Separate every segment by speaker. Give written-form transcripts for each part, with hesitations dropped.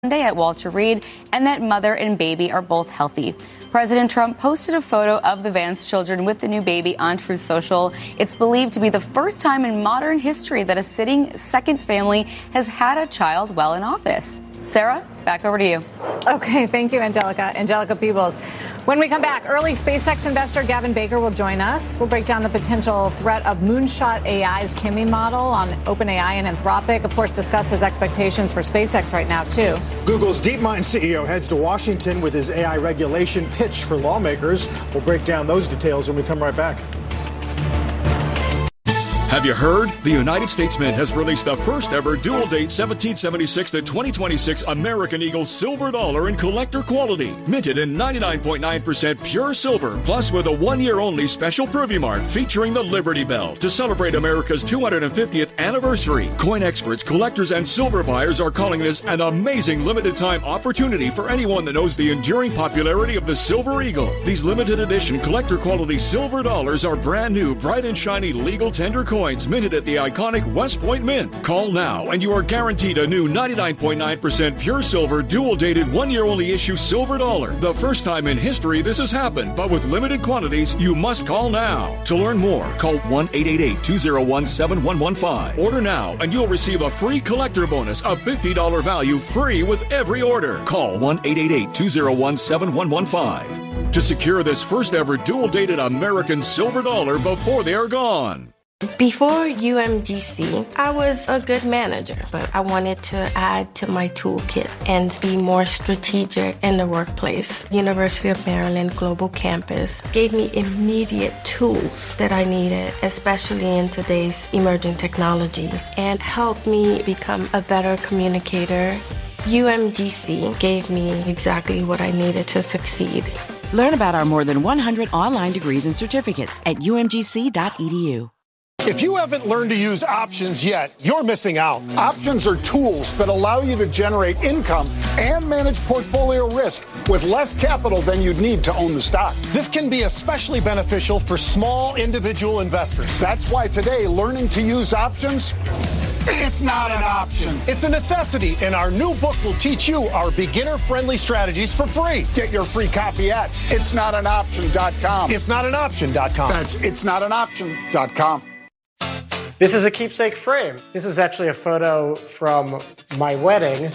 Speaker 1: Monday at Walter Reed, and that mother and baby are both healthy. President Trump posted a photo of the Vance children with the new baby on Truth Social. It's believed to be the first time in modern history that a sitting second family has had a child while in office. Sarah, back over to you.
Speaker 2: Okay, thank you, Angelica. Angelica Peebles. When we come back, early SpaceX investor Gavin Baker will join us. We'll break down the potential threat of Moonshot AI's Kimi model on OpenAI and Anthropic. Of course, discuss his expectations for SpaceX right now, too.
Speaker 3: Google's DeepMind CEO heads to Washington with his AI regulation pitch for lawmakers. We'll break down those details when we come right back.
Speaker 4: Have you heard? The United States Mint has released the first ever dual date 1776 to 2026 American Eagle silver dollar in collector quality. Minted in 99.9% pure silver, plus with a 1-year only special preview mark featuring the Liberty Bell to celebrate America's 250th anniversary. Coin experts, collectors, and silver buyers are calling this an amazing limited time opportunity for anyone that knows the enduring popularity of the Silver Eagle. These limited edition collector quality silver dollars are brand new, bright and shiny legal tender coins minted at the iconic West Point Mint. Call now and you are guaranteed a new 99.9% pure silver dual dated 1-year only issue silver dollar. The first time in history this has happened, but with limited quantities, you must call now. To learn more, call 1-888-201-7115. Order now and you'll receive a free collector bonus of $50 value free with every order. Call 1-888-201-7115 to secure this first ever dual dated American silver dollar before they are gone.
Speaker 5: Before UMGC, I was a good manager, but I wanted to add to my toolkit and be more strategic in the workplace. University of Maryland Global Campus gave me immediate tools that I needed, especially in today's emerging technologies, and helped me become a better communicator. UMGC gave me exactly what I needed to succeed.
Speaker 6: Learn about our more than 100 online degrees and certificates at umgc.edu.
Speaker 7: If you haven't learned to use options yet, you're missing out. Options are tools that allow you to generate income and manage portfolio risk with less capital than you'd need to own the stock. This can be especially beneficial for small individual investors. That's why today, learning to use options, it's not an option. It's a necessity, and our new book will teach you our beginner-friendly strategies for free. Get your free copy at itsnotanoption.com. Itsnotanoption.com. That's itsnotanoption.com.
Speaker 8: This is a keepsake frame. This is actually a photo from my wedding.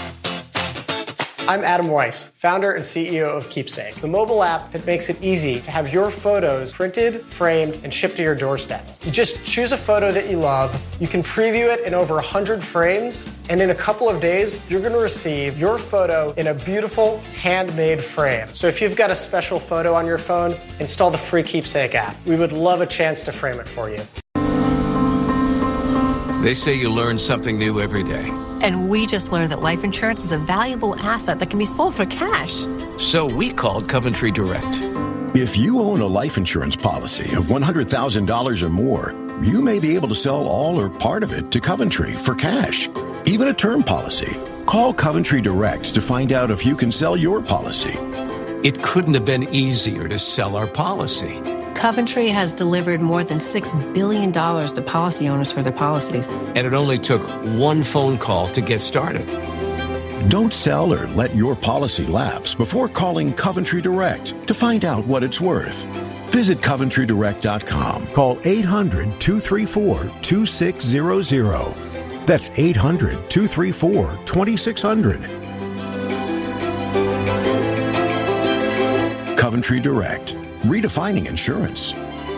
Speaker 8: I'm Adam Weiss, founder and CEO of Keepsake, the mobile app that makes it easy to have your photos printed, framed, and shipped to your doorstep. You just choose a photo that you love, you can preview it in over 100 frames, and in a couple of days, you're going to receive your photo in a beautiful, handmade frame. So if you've got a special photo on your phone, install the free Keepsake app. We would love a chance to frame it for you.
Speaker 9: They say you learn something new every day.
Speaker 10: And we just learned that life insurance is a valuable asset that can be sold for cash.
Speaker 9: So we called Coventry Direct.
Speaker 11: If you own a life insurance policy of $100,000 or more, you may be able to sell all or part of it to Coventry for cash, even a term policy. Call Coventry Direct to find out if you can sell your policy.
Speaker 9: It couldn't have been easier to sell our policy.
Speaker 10: Coventry has delivered more than $6 billion to policy owners for their policies.
Speaker 9: And it only took one phone call to get started.
Speaker 11: Don't sell or let your policy lapse before calling Coventry Direct to find out what it's worth. Visit CoventryDirect.com. Call 800-234-2600. That's 800-234-2600. Coventry Direct. Redefining insurance.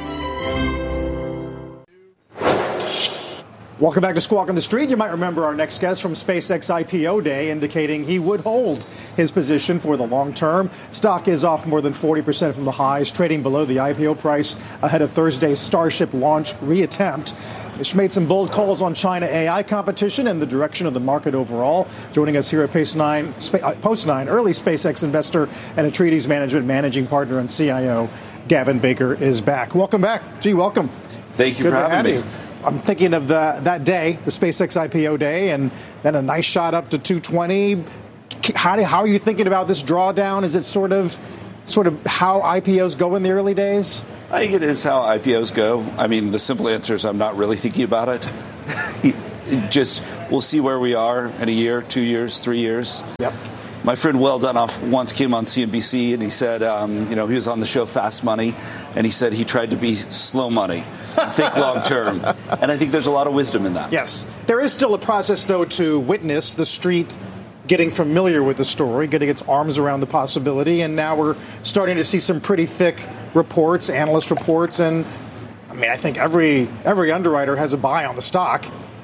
Speaker 3: Welcome back to Squawk on the Street. You might remember our next guest from SpaceX IPO Day indicating he would hold his position for the long term. Stock is off more than 40% from the highs, trading below the IPO price ahead of Thursday's Starship launch reattempt. It's made some bold calls on China AI competition and the direction of the market overall. Joining us here at Post 9, early SpaceX investor and Atreides Management managing partner and CIO, Gavin Baker is back. Welcome back. Gee, welcome.
Speaker 12: Thank you for having me.
Speaker 3: I'm thinking of that day, the SpaceX IPO day, and then a nice shot up to 220. How are you thinking about this drawdown? Is it sort of how IPOs go in the early days?
Speaker 12: I think it is how IPOs go. I mean, the simple answer is I'm not really thinking about it. Just We'll see where we are in a year, 2 years, 3 years.
Speaker 3: Yep.
Speaker 12: My friend Will Dunoff once came on CNBC and he said, he was on the show Fast Money, and he said he tried to be slow money, think long term. And I think there's a lot of wisdom in that.
Speaker 3: Yes. There is still a process, though, to witness the street getting familiar with the story, getting its arms around the possibility. And now we're starting to see some pretty thick reports, analyst reports. And I mean, I think every underwriter has a buy on the stock.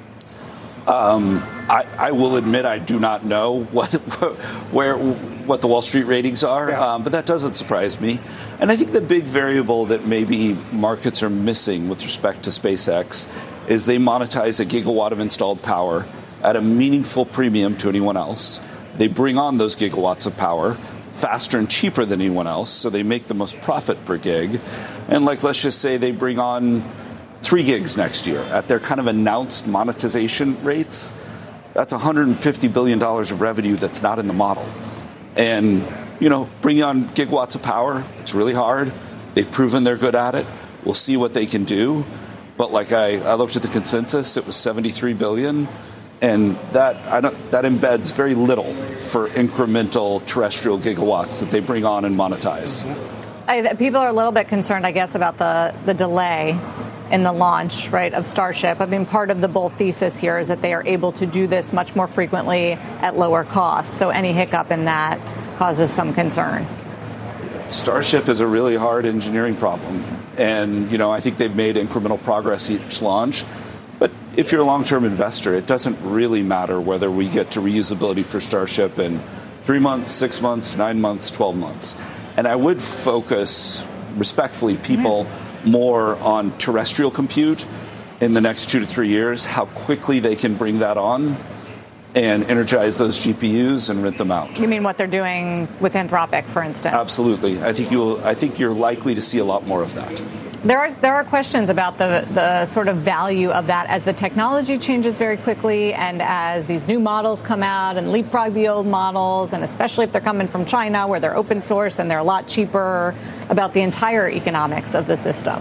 Speaker 12: I will admit I do not know what the Wall Street ratings are, but that doesn't surprise me. And I think the big variable that maybe markets are missing with respect to SpaceX is they monetize a gigawatt of installed power at a meaningful premium to anyone else. They bring on those gigawatts of power faster and cheaper than anyone else, so they make the most profit per gig. And let's just say they bring on 3 gigs next year at their kind of announced monetization rates. That's $150 billion of revenue that's not in the model. And, bringing on gigawatts of power, it's really hard. They've proven they're good at it. We'll see what they can do. But I looked at the consensus, it was $73 billion. And that embeds very little for incremental terrestrial gigawatts that they bring on and monetize.
Speaker 2: People are a little bit concerned, I guess, about the delay in the launch, right, of Starship. I mean, part of the bull thesis here is that they are able to do this much more frequently at lower costs. So any hiccup in that causes some concern.
Speaker 12: Starship is a really hard engineering problem. And, I think they've made incremental progress each launch. But if you're a long-term investor, it doesn't really matter whether we get to reusability for Starship in 3 months, 6 months, 9 months, 12 months. And I would focus, respectfully, people more on terrestrial compute in the next 2 to 3 years, how quickly they can bring that on and energize those GPUs and rent them out.
Speaker 2: You mean what they're doing with Anthropic, for instance?
Speaker 12: Absolutely. I think you're likely to see a lot more of that.
Speaker 2: There are questions about the sort of value of that as the technology changes very quickly and as these new models come out and leapfrog the old models, and especially if they're coming from China where they're open source and they're a lot cheaper, about the entire economics of the system.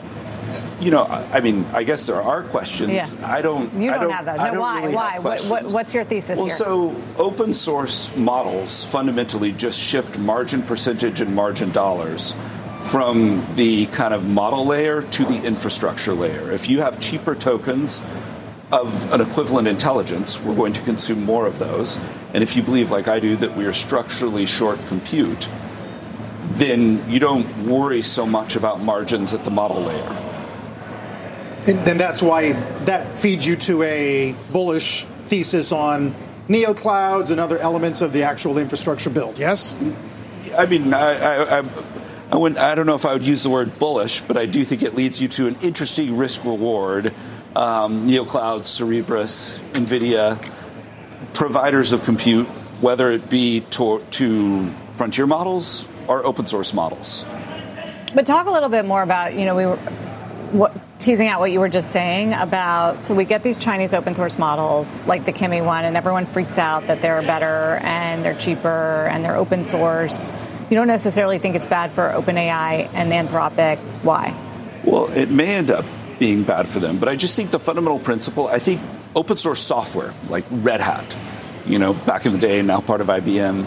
Speaker 12: I guess there are questions.
Speaker 2: Yeah.
Speaker 12: You don't
Speaker 2: have that. No, why?
Speaker 12: Really
Speaker 2: why? What's your thesis here?
Speaker 12: So open source models fundamentally just shift margin percentage and margin dollars from the kind of model layer to the infrastructure layer. If you have cheaper tokens of an equivalent intelligence, we're going to consume more of those. And if you believe, like I do, that we are structurally short compute, then you don't worry so much about margins at the model layer.
Speaker 3: And then that's why that feeds you to a bullish thesis on neoclouds and other elements of the actual infrastructure build, yes?
Speaker 12: I mean, I don't know if I would use the word bullish, but I do think it leads you to an interesting risk-reward. Neoclouds, Cerebras, NVIDIA, providers of compute, whether it be to frontier models or open source models.
Speaker 2: But talk a little bit more about, teasing out what you were just saying about, so we get these Chinese open source models like the Kimi one, and everyone freaks out that they're better and they're cheaper and they're open source. You don't necessarily think it's bad for OpenAI and Anthropic. Why?
Speaker 12: Well, it may end up being bad for them, but I just think the fundamental principle, I think open source software like Red Hat, back in the day, now part of IBM,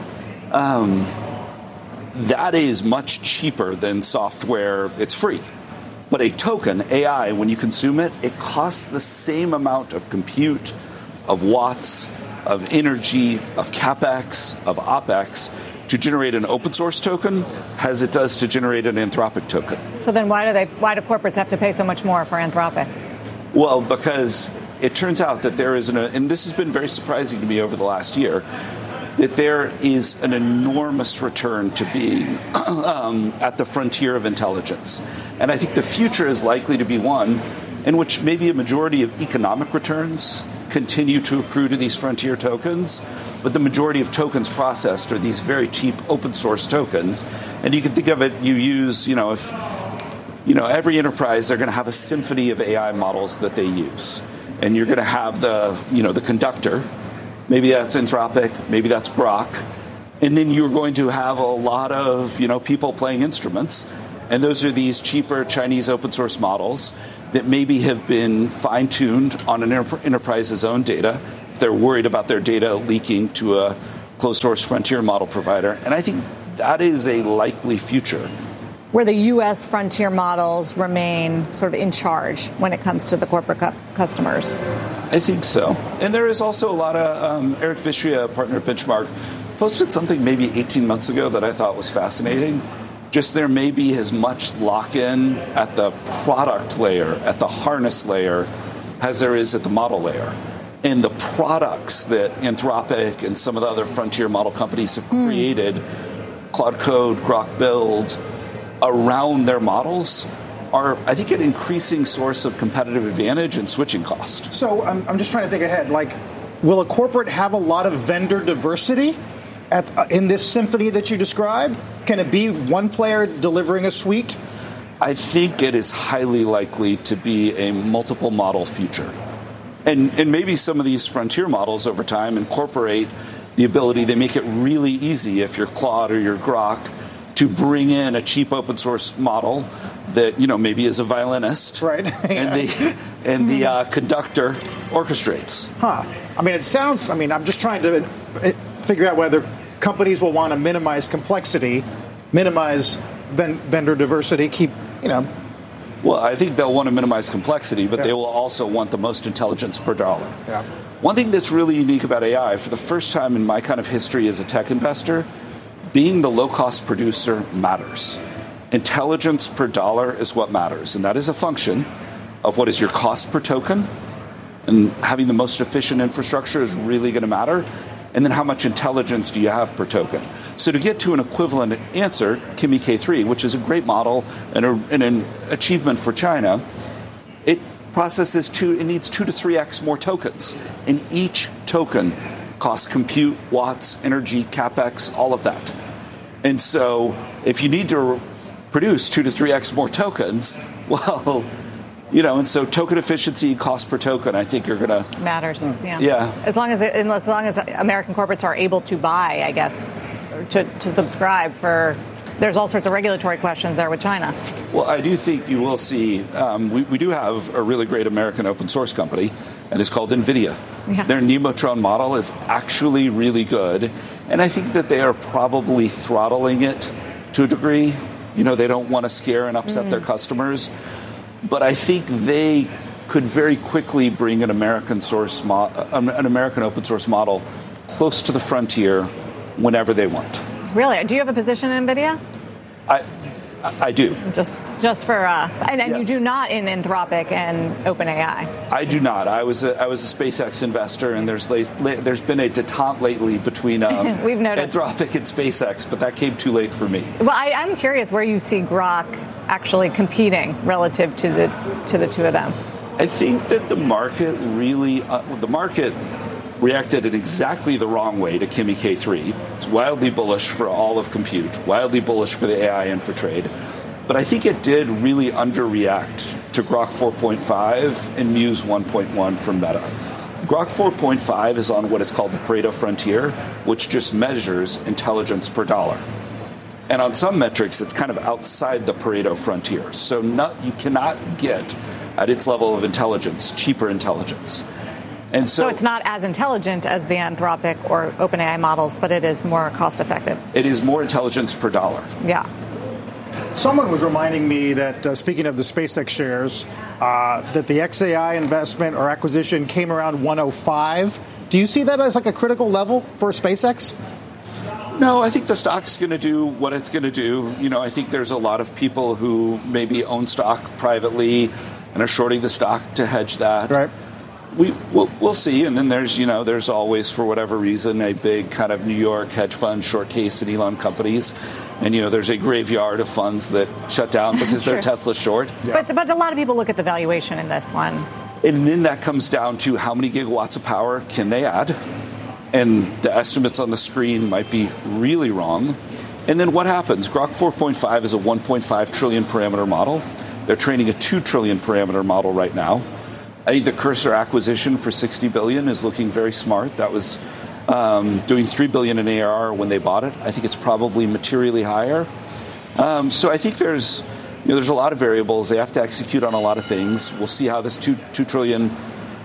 Speaker 12: that is much cheaper than software. It's free. But a token, AI, when you consume it, it costs the same amount of compute, of watts, of energy, of CapEx, of OpEx to generate an open source token as it does to generate an Anthropic token.
Speaker 2: So then why do corporates have to pay so much more for Anthropic?
Speaker 12: Well, because it turns out that there is and this has been very surprising to me over the last year, that there is an enormous return to being at the frontier of intelligence. And I think the future is likely to be one in which maybe a majority of economic returns continue to accrue to these frontier tokens, but the majority of tokens processed are these very cheap open source tokens. And you can think of it, you use, if every enterprise, they're going to have a symphony of AI models that they use. And you're going to have the conductor. Maybe that's Anthropic, maybe that's Grok. And then you're going to have a lot of, people playing instruments. And those are these cheaper Chinese open source models that maybe have been fine-tuned on an enterprise's own data they're worried about their data leaking to a closed-source frontier model provider. And I think that is a likely future.
Speaker 2: Where the U.S. frontier models remain sort of in charge when it comes to the corporate customers.
Speaker 12: I think so. And there is also a lot of, Eric Vistria, partner at Benchmark, posted something maybe 18 months ago that I thought was fascinating. Just there may be as much lock-in at the product layer, at the harness layer, as there is at the model layer. And the products that Anthropic and some of the other frontier model companies have created, Claude Code, Grok Build, around their models are, I think, an increasing source of competitive advantage and switching cost.
Speaker 3: So I'm just trying to think ahead. Like, will a corporate have a lot of vendor diversity in this symphony that you described? Can it be one player delivering a suite?
Speaker 12: I think it is highly likely to be a multiple model future. And maybe some of these frontier models over time incorporate the ability, they make it really easy if you're Claude or you're Grok to bring in a cheap open source model that, maybe is a violinist.
Speaker 3: Right.
Speaker 12: and the conductor orchestrates.
Speaker 3: I mean, it sounds, I'm just trying to figure out whether companies will want to minimize complexity, minimize vendor diversity, keep.
Speaker 12: Well, I think they'll want to minimize complexity, but they will also want the most intelligence per dollar.
Speaker 3: Yeah.
Speaker 12: One thing that's really unique about AI, for the first time in my kind of history as a tech investor, being the low-cost producer matters. Intelligence per dollar is what matters, and that is a function of what is your cost per token, and having the most efficient infrastructure is really going to matter, and then how much intelligence do you have per token. So to get to an equivalent answer, Kimi K3, which is a great model and an achievement for China, it needs 2 to 3x more tokens, and each token costs compute, watts, energy, capex, all of that. And so if you need to produce 2 to 3x more tokens, well, and so token efficiency, cost per token, I think are going to
Speaker 2: matters.
Speaker 12: Yeah.
Speaker 2: As long as American corporates are able to buy, I guess, to subscribe for. There's all sorts of regulatory questions there with China.
Speaker 12: Well, I do think you will see. We do have a really great American open source company, and it's called NVIDIA.
Speaker 2: Yeah.
Speaker 12: Their Nemotron model is actually really good, and I think that they are probably throttling it to a degree. They don't want to scare and upset their customers, but I think they could very quickly bring an American open source model close to the frontier whenever they want.
Speaker 2: Really? Do you have a position in NVIDIA?
Speaker 12: I do.
Speaker 2: Just for and
Speaker 12: yes.
Speaker 2: You do not in Anthropic and OpenAI.
Speaker 12: I do not. I was a SpaceX investor, and there's been a detente lately between
Speaker 2: We've noticed.
Speaker 12: Anthropic and SpaceX, but that came too late for me.
Speaker 2: Well, I'm curious where you see Grok actually competing relative to the two of them.
Speaker 12: I think that the market reacted in exactly the wrong way to Kimi K3. It's wildly bullish for all of compute, wildly bullish for the AI and for trade. But I think it did really underreact to Grok 4.5 and Muse 1.1 from Meta. Grok 4.5 is on what is called the Pareto frontier, which just measures intelligence per dollar. And on some metrics, it's kind of outside the Pareto frontier. So you cannot get, at its level of intelligence, cheaper intelligence. And so
Speaker 2: it's not as intelligent as the Anthropic or OpenAI models, but it is more cost effective.
Speaker 12: It is more intelligence per dollar.
Speaker 2: Yeah.
Speaker 3: Someone was reminding me that, speaking of the SpaceX shares, that the XAI investment or acquisition came around 105. Do you see that as like a critical level for SpaceX?
Speaker 12: No, I think the stock's going to do what it's going to do. I think there's a lot of people who maybe own stock privately and are shorting the stock to hedge that.
Speaker 3: Right.
Speaker 12: We'll see. And then there's always, for whatever reason, a big kind of New York hedge fund short case in Elon companies. And, there's a graveyard of funds that shut down because they're Tesla short.
Speaker 2: Yeah. But a lot of people look at the valuation in this one.
Speaker 12: And then that comes down to how many gigawatts of power can they add? And the estimates on the screen might be really wrong. And then what happens? Grok 4.5 is a 1.5 trillion parameter model. They're training a 2 trillion parameter model right now. I think the Cursor acquisition for $60 billion is looking very smart. That was doing $3 billion in ARR when they bought it. I think it's probably materially higher. So I think there's a lot of variables. They have to execute on a lot of things. We'll see how this $2 trillion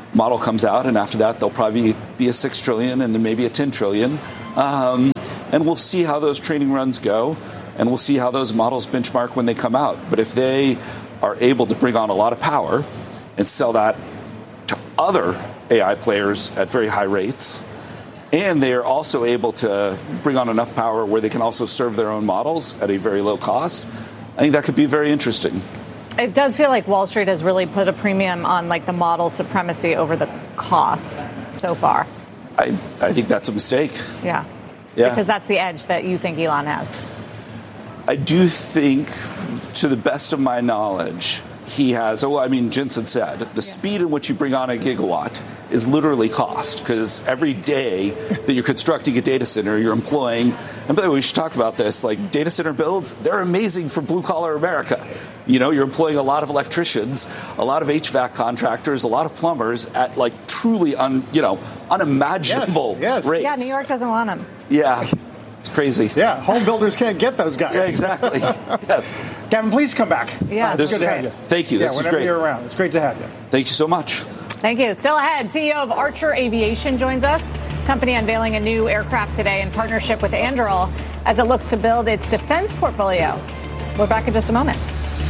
Speaker 12: model comes out, and after that, they'll probably be a 6 trillion and then maybe a 10 trillion. And we'll see how those training runs go, and we'll see how those models benchmark when they come out. But if they are able to bring on a lot of power and sell that to other AI players at very high rates, and they are also able to bring on enough power where they can also serve their own models at a very low cost, I think that could be very interesting.
Speaker 2: It does feel like Wall Street has really put a premium on like the model supremacy over the cost so far.
Speaker 12: I think that's a mistake.
Speaker 2: Yeah.
Speaker 12: Yeah.
Speaker 2: Because that's the edge that you think Elon has.
Speaker 12: I do think, to the best of my knowledge, he has, Jensen said, the speed in which you bring on a gigawatt is literally cost, because every day that you're constructing a data center, you're employing, and by the way, we should talk about this, like data center builds, they're amazing for blue-collar America. You're employing a lot of electricians, a lot of HVAC contractors, a lot of plumbers at like truly unimaginable rates.
Speaker 2: Yeah, New York doesn't want them.
Speaker 12: Yeah. It's crazy.
Speaker 3: Yeah, home builders can't get those guys.
Speaker 12: Yeah, exactly. Yes.
Speaker 3: Gavin, please come back.
Speaker 2: Yeah,
Speaker 3: it's good to have you.
Speaker 12: Thank you. This is
Speaker 3: whenever
Speaker 12: great.
Speaker 3: you're around. It's great to have you.
Speaker 12: Thank you so much.
Speaker 2: Thank you. Still ahead, CEO of Archer Aviation joins us. Company unveiling a new aircraft today in partnership with Anduril as it looks to build its defense portfolio. We're back in just a moment.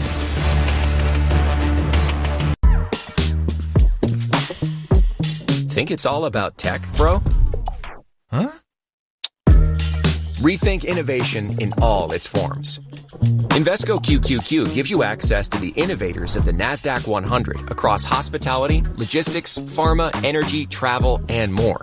Speaker 13: Think it's all about tech, bro? Huh? Rethink innovation in all its forms. Invesco QQQ gives you access to the innovators of the NASDAQ 100 across hospitality, logistics, pharma, energy, travel, and more.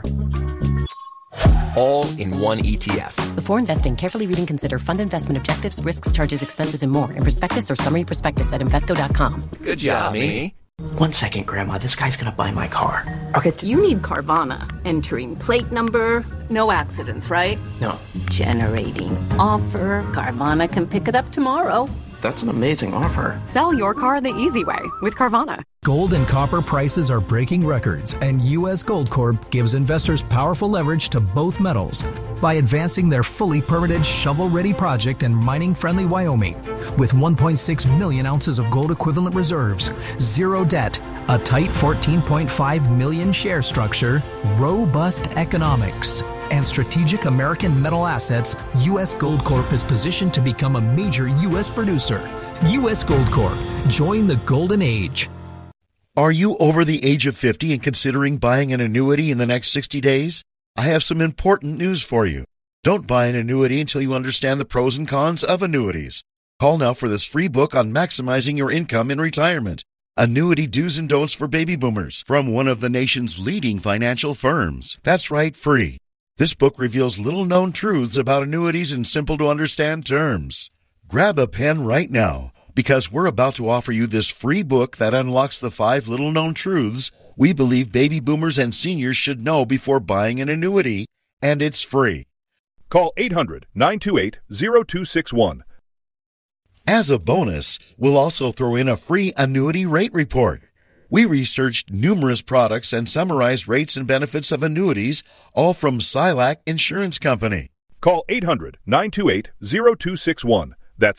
Speaker 13: All in one ETF.
Speaker 10: Before investing, carefully read and consider fund investment objectives, risks, charges, expenses, and more in prospectus or summary prospectus at Invesco.com.
Speaker 13: Good job, Mimi.
Speaker 14: 1 second, Grandma. This guy's gonna buy my car. Okay.
Speaker 15: You need Carvana. Entering plate number. No accidents, right?
Speaker 14: No.
Speaker 15: Generating offer. Carvana can pick it up tomorrow.
Speaker 14: That's an amazing offer.
Speaker 16: Sell your car the easy way with Carvana.
Speaker 17: Gold and copper prices are breaking records, and U.S. Gold Corp gives investors powerful leverage to both metals by advancing their fully permitted shovel-ready project in mining-friendly Wyoming. With 1.6 million ounces of gold equivalent reserves, zero debt, a tight 14.5 million share structure, robust economics, and strategic American metal assets, U.S. Gold Corp is positioned to become a major U.S. producer. U.S. Gold Corp. Join the golden age.
Speaker 18: Are you over the age of 50 and considering buying an annuity in the next 60 days? I have some important news for you. Don't buy an annuity until you understand the pros and cons of annuities. Call now for this free book on maximizing your income in retirement. Annuity Do's and Don'ts for Baby Boomers from one of the nation's leading financial firms. That's right, free. This book reveals little-known truths about annuities in simple-to-understand terms. Grab a pen right now, because we're about to offer you this free book that unlocks the 5 little-known truths we believe baby boomers and seniors should know before buying an annuity, and it's free.
Speaker 19: Call 800-928-0261.
Speaker 18: As a bonus, we'll also throw in a free annuity rate report. We researched numerous products and summarized rates and benefits of annuities, all from Silac Insurance Company.
Speaker 19: Call 800-928-0261. That's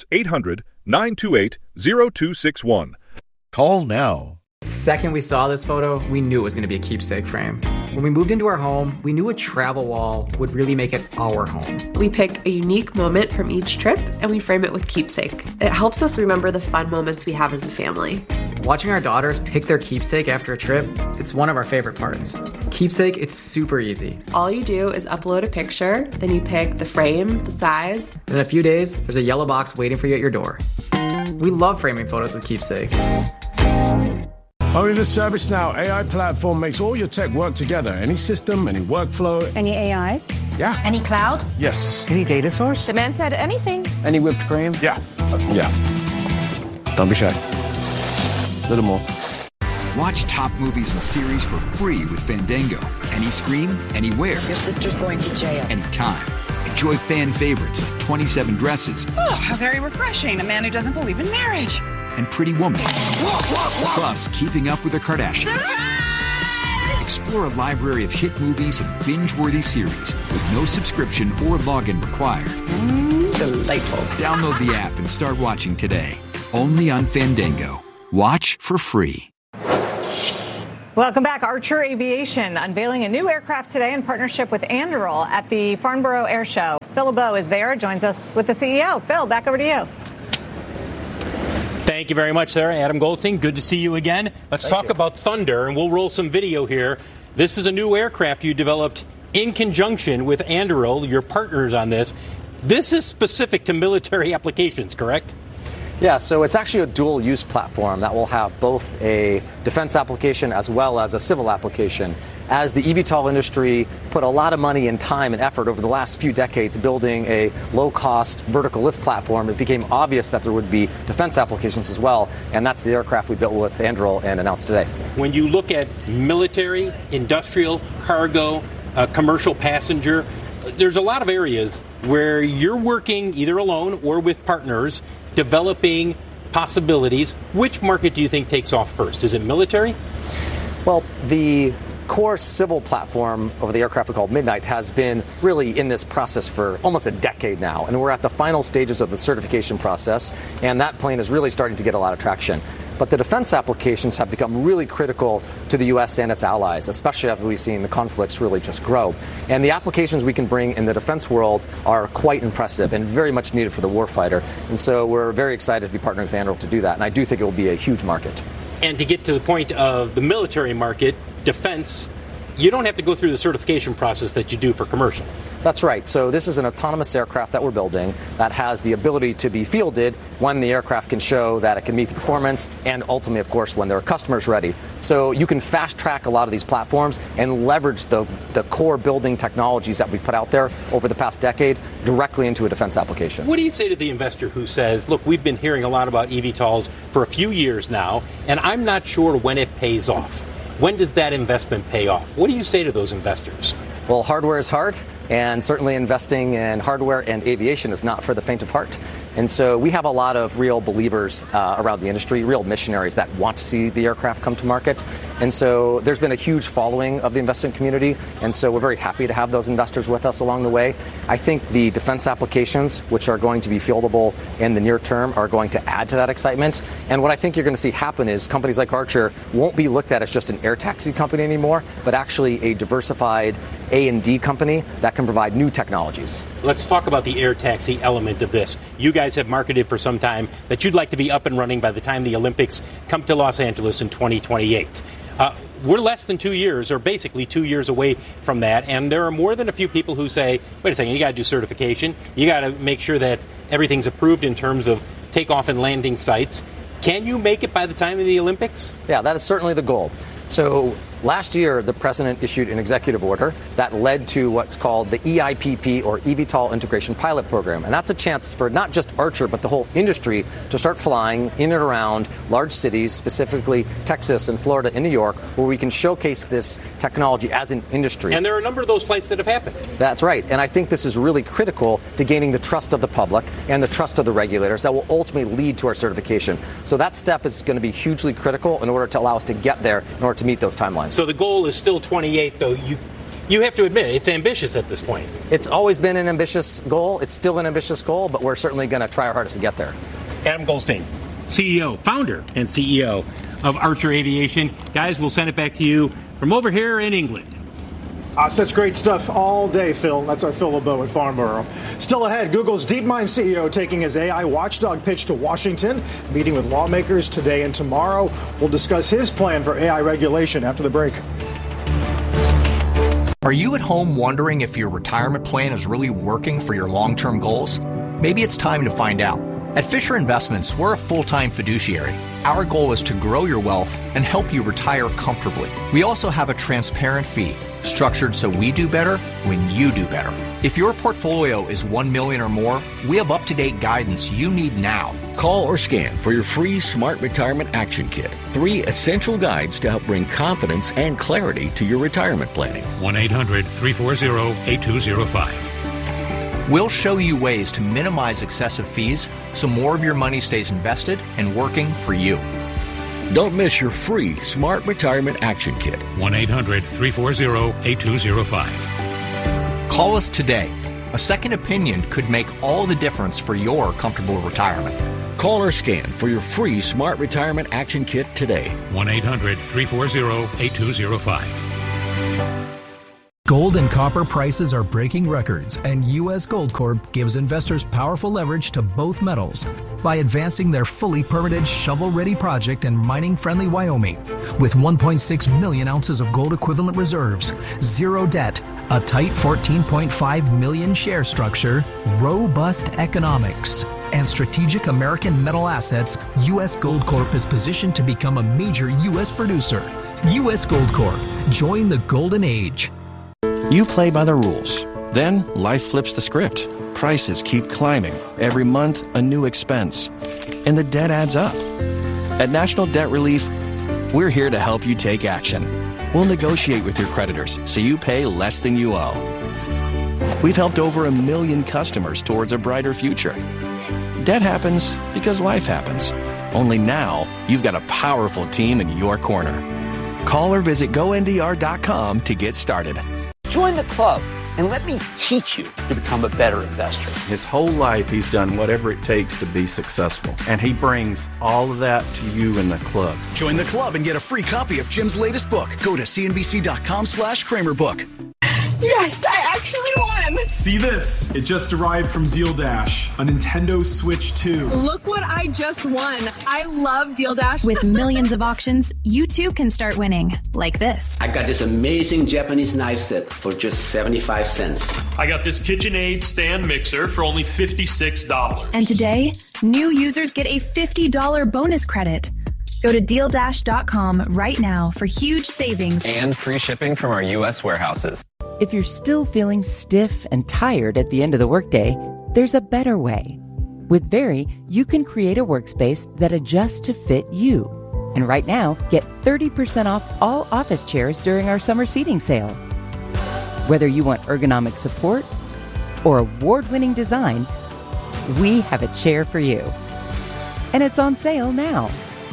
Speaker 19: 800-928-0261.
Speaker 18: Call now.
Speaker 20: The second we saw this photo, we knew it was going to be a keepsake frame. When we moved into our home, we knew a travel wall would really make it our home.
Speaker 21: We pick a unique moment from each trip and we frame it with keepsake. It helps us remember the fun moments we have as a family.
Speaker 20: Watching our daughters pick their keepsake after a trip, it's one of our favorite parts. Keepsake, it's super easy.
Speaker 21: All you do is upload a picture, then you pick the frame, the size.
Speaker 20: And in a few days, there's a yellow box waiting for you at your door. We love framing photos with Keepsake.
Speaker 22: Only the ServiceNow AI platform makes all your tech work together. Any system, any workflow.
Speaker 23: Any AI?
Speaker 22: Yeah.
Speaker 23: Any cloud?
Speaker 22: Yes.
Speaker 23: Any data source?
Speaker 21: The man said anything.
Speaker 22: Any whipped cream? Yeah. Yeah. Don't be shy. A little more.
Speaker 24: Watch top movies and series for free with Fandango. Any screen, anywhere.
Speaker 23: Your sister's going to jail.
Speaker 24: Anytime. Enjoy fan favorites like 27 Dresses.
Speaker 25: Oh, how very refreshing. A man who doesn't believe in marriage.
Speaker 24: And Pretty Woman. Plus, Keeping Up with the Kardashians. Explore a library of hit movies and binge-worthy series with no subscription or login required.
Speaker 23: Delightful.
Speaker 24: Download the app and start watching today. Only on Fandango. Watch for free.
Speaker 2: Welcome back. Archer Aviation unveiling a new aircraft today in partnership with Anduril at the Farnborough Air Show. Phil LeBeau is there, joins us with the CEO. Phil, back over to you.
Speaker 1: Thank you very much, Sarah. Adam Goldstein, good to see you again. Let's talk about Thunder, and we'll roll some video here. This is a new aircraft you developed in conjunction with Anduril, your partners on this. This is specific to military applications, correct?
Speaker 4: Yeah, so it's actually a dual-use platform that will have both a defense application as well as a civil application. As the eVTOL industry put a lot of money and time and effort over the last few decades building a low-cost vertical lift platform, it became obvious that there would be defense applications as well, and that's the aircraft we built with Anduril and announced today.
Speaker 1: When you look at military, industrial, cargo, commercial passenger, there's a lot of areas where you're working either alone or with partners developing possibilities. Which market do you think takes off first? Is it military?
Speaker 4: Well, the core civil platform of the aircraft we call Midnight has been really in this process for almost a decade now, and we're at the final stages of the certification process, and that plane is really starting to get a lot of traction. But the defense applications have become really critical to the U.S. and its allies, especially after we've seen the conflicts really just grow. And the applications we can bring in the defense world are quite impressive and very much needed for the warfighter. And so we're very excited to be partnering with Anduril to do that. And I do think it will be a huge market.
Speaker 1: And to get to the point of the military market, defense, you don't have to go through the certification process that you do for commercial.
Speaker 4: That's right. So this is an autonomous aircraft that we're building that has the ability to be fielded when the aircraft can show that it can meet the performance, and ultimately, of course, when their customers ready. So you can fast track a lot of these platforms and leverage the core building technologies that we put out there over the past decade directly into a defense application.
Speaker 1: What do you say to the investor who says, look, we've been hearing a lot about eVTOLs for a few years now, and I'm not sure when it pays off? When does that investment pay off? What do you say to those investors?
Speaker 4: Well, hardware is hard, and certainly investing in hardware and aviation is not for the faint of heart. And so we have a lot of real believers around the industry, real missionaries that want to see the aircraft come to market. And so there's been a huge following of the investment community, and so we're very happy to have those investors with us along the way. I think the defense applications, which are going to be fieldable in the near term, are going to add to that excitement. And what I think you're going to see happen is companies like Archer won't be looked at as just an air taxi company anymore, but actually a diversified A&D company that can provide new technologies.
Speaker 1: Let's talk about the air taxi element of this. You guys have marketed for some time that you'd like to be up and running by the time the Olympics come to Los Angeles in 2028. We're less than 2 years, or basically 2 years away from that, and there are more than a few people who say, wait a second, you got to do certification, you got to make sure that everything's approved in terms of takeoff and landing sites. Can you make it by the time of the Olympics?
Speaker 4: Yeah, that is certainly the goal. So last year, the president issued an executive order that led to what's called the EIPP, or eVTOL Integration Pilot Program. And that's a chance for not just Archer, but the whole industry to start flying in and around large cities, specifically Texas and Florida and New York, where we can showcase this technology as an industry.
Speaker 1: And there are a number of those flights that have happened.
Speaker 4: That's right. And I think this is really critical to gaining the trust of the public and the trust of the regulators that will ultimately lead to our certification. So that step is going to be hugely critical in order to allow us to get there, in order to meet those timelines.
Speaker 1: So the goal is still 28, though. You have to admit, it's ambitious at this point.
Speaker 4: It's always been an ambitious goal. It's still an ambitious goal, but we're certainly going to try our hardest to get there.
Speaker 1: Adam Goldstein, CEO, founder and CEO of Archer Aviation. Guys, we'll send it back to you from over here in England.
Speaker 3: Such great stuff all day, Phil. That's our Phil LeBeau at Farnborough. Still ahead, Google's DeepMind CEO taking his AI watchdog pitch to Washington, meeting with lawmakers today and tomorrow. We'll discuss his plan for AI regulation after the break.
Speaker 5: Are you at home wondering if your retirement plan is really working for your long-term goals? Maybe it's time to find out. At Fisher Investments, we're a full-time fiduciary. Our goal is to grow your wealth and help you retire comfortably. We also have a transparent fee, structured so we do better when you do better. If your portfolio is $1 million or more, we have up-to-date guidance you need now.
Speaker 6: Call or scan for your free Smart Retirement Action Kit. 3 essential guides to help bring confidence and clarity to your retirement planning.
Speaker 7: 1-800-340-8205.
Speaker 5: We'll show you ways to minimize excessive fees so more of your money stays invested and working for you.
Speaker 6: Don't miss your free Smart Retirement Action Kit.
Speaker 7: 1-800-340-8205.
Speaker 5: Call us today. A second opinion could make all the difference for your comfortable retirement.
Speaker 6: Call or scan for your free Smart Retirement Action Kit today.
Speaker 7: 1-800-340-8205.
Speaker 17: Gold and copper prices are breaking records, and U.S. Gold Corp gives investors powerful leverage to both metals by advancing their fully permitted shovel-ready project in mining-friendly Wyoming. With 1.6 million ounces of gold equivalent reserves, zero debt, a tight 14.5 million share structure, robust economics, and strategic American metal assets, U.S. Gold Corp is positioned to become a major U.S. producer. U.S. Gold Corp. Join the golden age.
Speaker 8: You play by the rules. Then life flips the script. Prices keep climbing. Every month, a new expense. And the debt adds up. At National Debt Relief, we're here to help you take action. We'll negotiate with your creditors so you pay less than you owe. We've helped over 1 million customers towards a brighter future. Debt happens because life happens. Only now, you've got a powerful team in your corner. Call or visit GoNDR.com to get started.
Speaker 9: Join the club and let me teach you to become a better investor.
Speaker 10: His whole life, he's done whatever it takes to be successful. And he brings all of that to you in the club.
Speaker 11: Join the club and get a free copy of Jim's latest book. Go to cnbc.com/KramerBook.
Speaker 12: Yes, I actually won!
Speaker 26: See this? It just arrived from Deal Dash, a Nintendo Switch 2.
Speaker 12: Look what I just won. I love Deal Dash.
Speaker 27: With millions of auctions, you too can start winning, like this.
Speaker 28: I got this amazing Japanese knife set for just 75 cents.
Speaker 29: I got this KitchenAid stand mixer for only $56.
Speaker 27: And today, new users get a $50 bonus credit. Go to DealDash.com right now for huge savings
Speaker 30: and free shipping from our U.S. warehouses.
Speaker 31: If you're still feeling stiff and tired at the end of the workday, there's a better way. With Very, you can create a workspace that adjusts to fit you. And right now, get 30% off all office chairs during our summer seating sale. Whether you want ergonomic support or award-winning design, we have a chair for you. And it's on sale now.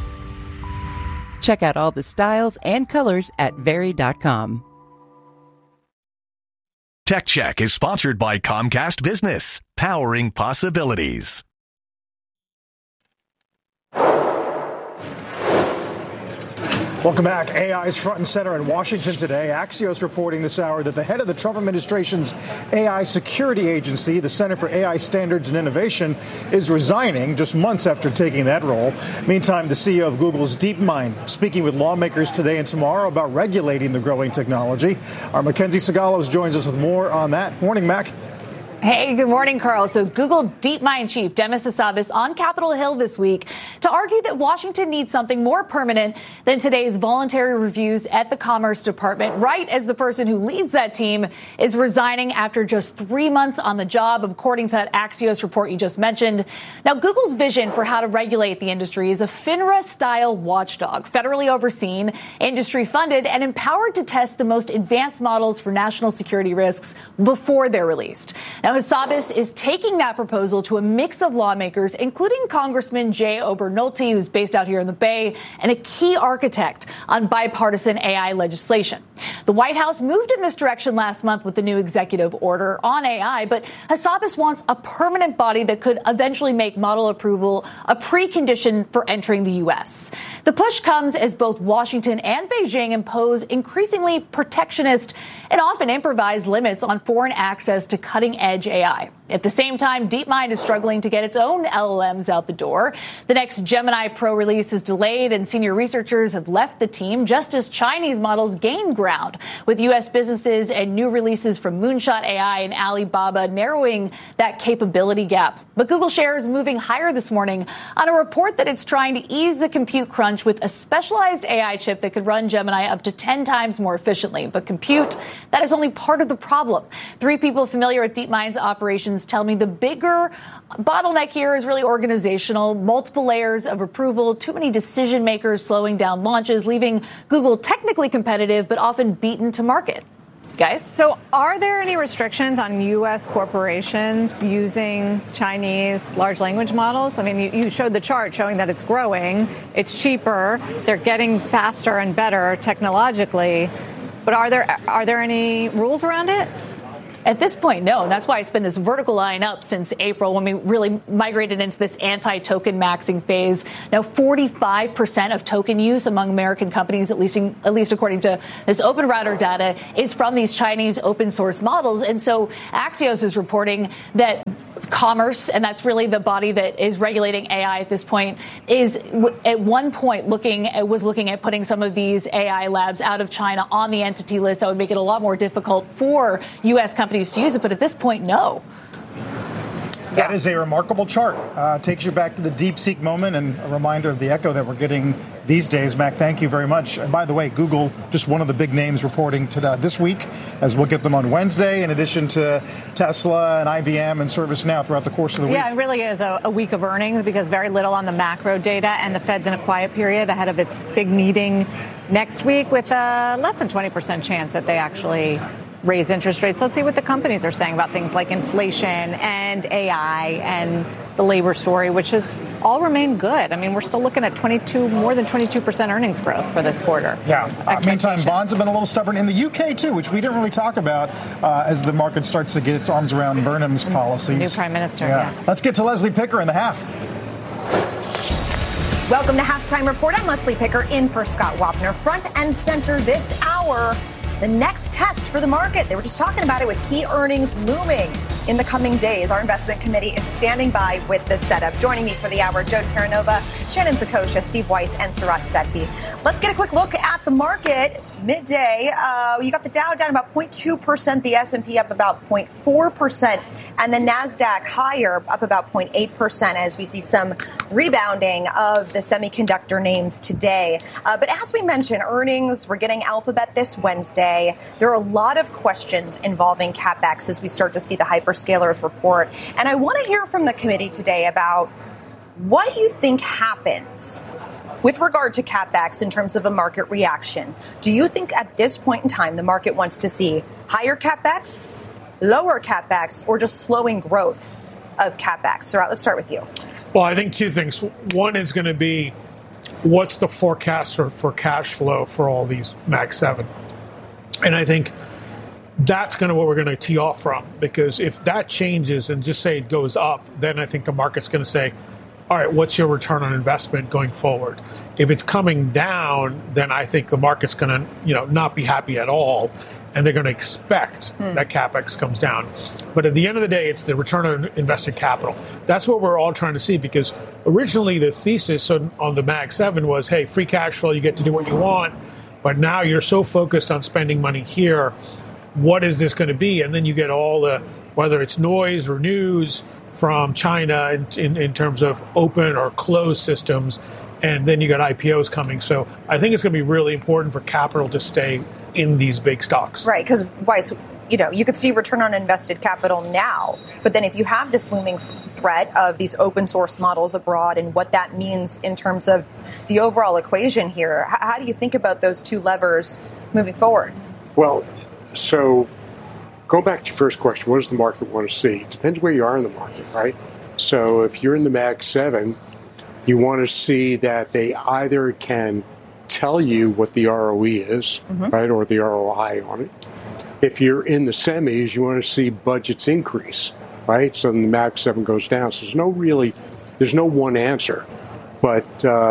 Speaker 31: Check out all the styles and colors at Very.com. Tech Check is sponsored by Comcast Business, powering possibilities.
Speaker 3: Welcome back. AI is front and center in Washington today. Axios reporting this hour that the head of the Trump administration's AI security agency, the Center for AI Standards and Innovation, is resigning just months after taking that role. Meantime, the CEO of Google's DeepMind speaking with lawmakers today and tomorrow about regulating the growing technology. Our Mackenzie Sagalos joins us with more on that. Morning, Mac.
Speaker 32: Hey, good morning, Carl. So Google DeepMind chief Demis Hassabis on Capitol Hill this week to argue that Washington needs something more permanent than today's voluntary reviews at the Commerce Department, right as the person who leads that team is resigning after just 3 months on the job, according to that Axios report you just mentioned. Now, Google's vision for how to regulate the industry is a FINRA-style watchdog, federally overseen, industry-funded, and empowered to test the most advanced models for national security risks before they're released. Now, Hassabis is taking that proposal to a mix of lawmakers, including Congressman Jay Obernolte, who's based out here in the Bay, and a key architect on bipartisan AI legislation. The White House moved in this direction last month with the new executive order on AI, but Hassabis wants a permanent body that could eventually make model approval a precondition for entering the U.S. The push comes as both Washington and Beijing impose increasingly protectionist and often improvised limits on foreign access to cutting-edge AI. At the same time, DeepMind is struggling to get its own LLMs out the door. The next Gemini Pro release is delayed, and senior researchers have left the team just as Chinese models gain ground, with U.S. businesses and new releases from Moonshot AI and Alibaba narrowing that capability gap. But Google shares moving higher this morning on a report that it's trying to ease the compute crunch with a specialized AI chip that could run Gemini up to 10 times more efficiently. But compute, that is only part of the problem. 3 people familiar with DeepMind's operations tell me the bigger bottleneck here is really organizational, multiple layers of approval, too many decision makers slowing down launches, leaving Google technically competitive but often beaten to market. Guys?
Speaker 2: So are there any restrictions on U.S. corporations using Chinese large language models? I mean, you showed the chart showing that it's growing, it's cheaper, they're getting faster and better technologically. But are there any rules around it?
Speaker 32: At this point, no. And that's why it's been this vertical line up since April when we really migrated into this anti-token maxing phase. Now, 45% of token use among American companies, at least according to this Open Router data, is from these Chinese open source models. And so Axios is reporting that Commerce, and that's really the body that is regulating AI at this point, is at one point looking at putting some of these AI labs out of China on the entity list. That would make it a lot more difficult for U.S. companies to use it. But at this point, no.
Speaker 3: That is a remarkable chart. Takes you back to the DeepSeek moment and a reminder of the echo that we're getting these days. Mac, thank you very much. And by the way, Google, just one of the big names reporting today, this week, as we'll get them on Wednesday, in addition to Tesla and IBM and ServiceNow throughout the course of the week.
Speaker 2: Yeah, it really is a week of earnings because very little on the macro data, and the Fed's in a quiet period ahead of its big meeting next week with a less than 20% chance that they actually raise interest rates. Let's see what the companies are saying about things like inflation and AI and the labor story, which has all remained good. I mean, we're still looking at more than 22% earnings growth for this quarter.
Speaker 3: Yeah. Meantime, bonds have been a little stubborn in the UK, too, which we didn't really talk about as the market starts to get its arms around Burnham's policies.
Speaker 2: New prime minister, yeah.
Speaker 3: Let's get to Leslie Picker in the half.
Speaker 13: Welcome to Halftime Report. I'm Leslie Picker in for Scott Wapner. Front and center this hour, the next test for the market. They were just talking about it with key earnings looming in the coming days. Our investment committee is standing by with the setup. Joining me for the hour, Joe Terranova, Shannon Saccocia, Steve Weiss, and Sarat Sethi. Let's get a quick look at the market. Midday, you got the Dow down about 0.2%, the S&P up about 0.4%, and the NASDAQ higher, up about 0.8%, as we see some rebounding of the semiconductor names today. But as we mentioned, earnings, we're getting Alphabet this Wednesday. There are a lot of questions involving CapEx as we start to see the hyperscalers report. And I want to hear from the committee today about what you think happens with regard to CapEx in terms of a market reaction. Do you think at this point in time the market wants to see higher CapEx, lower CapEx, or just slowing growth of CapEx? Sarat, let's start with you.
Speaker 14: Well, I think two things. One is going to be what's the forecast for cash flow for all these Mag 7? And I think that's kind of what we're going to tee off from, because if that changes and just say it goes up, then I think the market's going to say, all right, what's your return on investment going forward? If it's coming down, then I think the market's going to, not be happy at all, and they're going to expect that CapEx comes down. But at the end of the day, it's the return on invested capital. That's what we're all trying to see, because originally the thesis on the Mag 7 was, hey, free cash flow, you get to do what you want, but now you're so focused on spending money here, what is this going to be? And then you get all the, whether it's noise or news from China in terms of open or closed systems, and then you got IPOs coming. So I think it's going to be really important for capital to stay in these big stocks.
Speaker 13: Right, because Weiss, you could see return on invested capital now, but then if you have this looming threat of these open source models abroad and what that means in terms of the overall equation here, how do you think about those two levers moving forward?
Speaker 15: Well, so going back to your first question, what does the market want to see? It depends where you are in the market, right? So if you're in the Mag 7, you want to see that they either can tell you what the ROE is, right, or the ROI on it. If you're in the semis, you want to see budgets increase, right? So then the Mag 7 goes down. So there's no one answer. But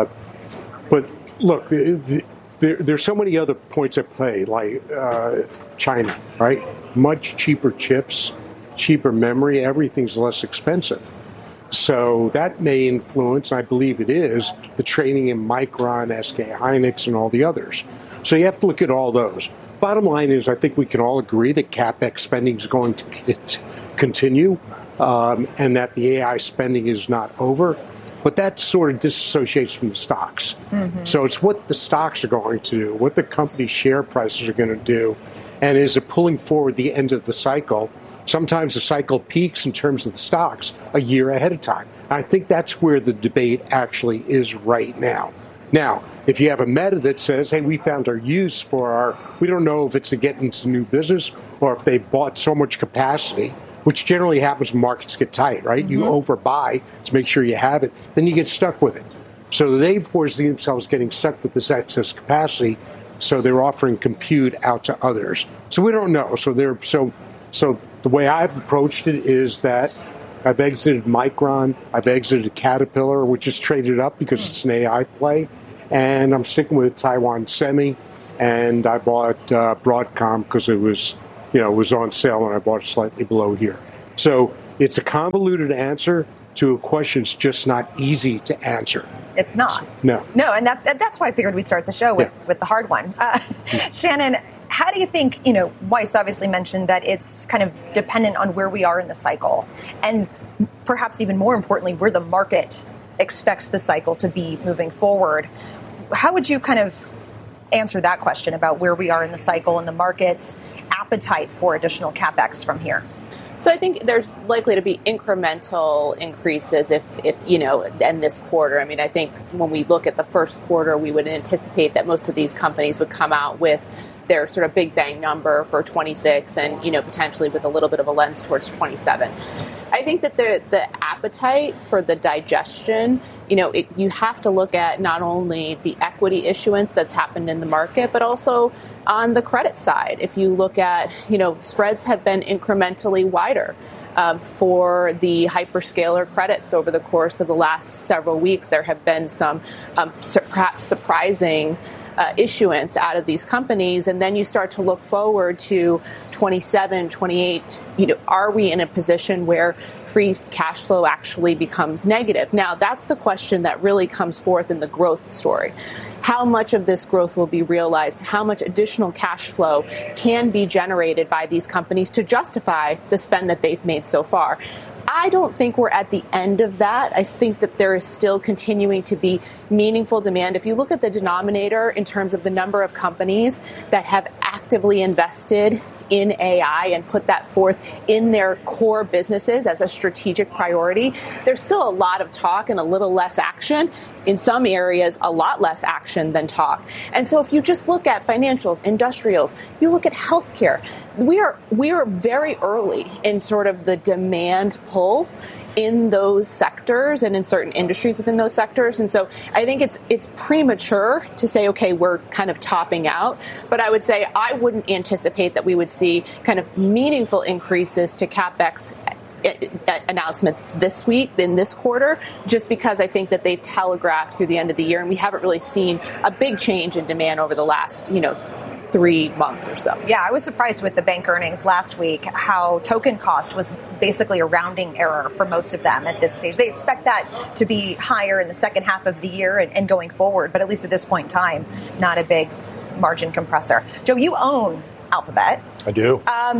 Speaker 15: look, there's so many other points at play, like China, right? Much cheaper chips, cheaper memory, everything's less expensive. So that may influence, I believe it is, the trading in Micron, SK Hynix, and all the others. So you have to look at all those. Bottom line is, I think we can all agree that CapEx spending is going to continue, and that the AI spending is not over. But that sort of disassociates from the stocks. So it's what the stocks are going to do, what the company share prices are going to do, and is it pulling forward the end of the cycle? Sometimes the cycle peaks in terms of the stocks a year ahead of time. I think that's where the debate actually is right now. Now, if you have a Meta that says, hey, we found our use for we don't know if it's to get into new business or if they bought so much capacity, which generally happens when markets get tight, right? You overbuy to make sure you have it, then you get stuck with it. So they foresee themselves getting stuck with this excess capacity, so they're offering compute out to others. So we don't know. So So the way I've approached it is that I've exited Micron, I've exited Caterpillar, which is traded up because it's an AI play, and I'm sticking with Taiwan Semi, and I bought Broadcom because it was on sale and I bought it slightly below here. So it's a convoluted answer to a question that's just not easy to answer.
Speaker 13: It's not.
Speaker 15: No,
Speaker 13: and that's why I figured we'd start the show with the hard one. Shannon, how do you think, Weiss obviously mentioned that it's kind of dependent on where we are in the cycle, and perhaps even more importantly, where the market expects the cycle to be moving forward. How would you kind of answer that question about where we are in the cycle and the market's appetite for additional CapEx from here?
Speaker 1: So I think there's likely to be incremental increases if and this quarter. I mean, I think when we look at the first quarter, we would anticipate that most of these companies would come out with their sort of big bang number for 26 and, potentially with a little bit of a lens towards 27. I think that the appetite for the digestion, you have to look at not only the equity issuance that's happened in the market, but also on the credit side. If you look at, spreads have been incrementally wider for the hyperscaler credits over the course of the last several weeks. There have been some perhaps surprising issuance out of these companies. And then you start to look forward to 27, 28, are we in a position where free cash flow actually becomes negative? Now, that's the question that really comes forth in the growth story. How much of this growth will be realized? How much additional cash flow can be generated by these companies to justify the spend that they've made so far? I don't think we're at the end of that. I think that there is still continuing to be meaningful demand. If you look at the denominator in terms of the number of companies that have actively invested in AI and put that forth in their core businesses as a strategic priority, there's still a lot of talk and a little less action. In some areas, a lot less action than talk. And so if you just look at financials, industrials, you look at healthcare, we are very early in sort of the demand pull in those sectors and in certain industries within those sectors. And so I think it's premature to say, okay, we're kind of topping out. But I would say I wouldn't anticipate that we would see kind of meaningful increases to CapEx announcements this week, in this quarter, just because I think that they've telegraphed through the end of the year, and we haven't really seen a big change in demand over the last, 3 months or so.
Speaker 13: Yeah, I was surprised with the bank earnings last week, how token cost was basically a rounding error for most of them at this stage. They expect that to be higher in the second half of the year and going forward, but at least at this point in time, not a big margin compressor. Joe, you own Alphabet.
Speaker 4: I do.